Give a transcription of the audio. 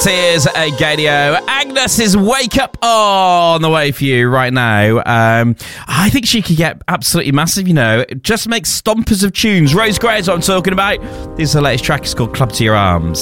Here's a Gadio. Agnes is Wake Up on the way for you right now. I think she could get absolutely massive, you know. Just make stompers of tunes. Rose Gray is what I'm talking about. This is the latest track. It's called Club to Your Arms.